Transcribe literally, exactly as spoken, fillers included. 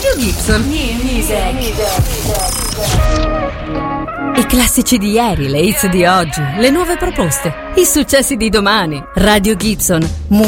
Radio Gibson. I classici di ieri, le hits di oggi, le nuove proposte, i successi di domani. Radio Gibson.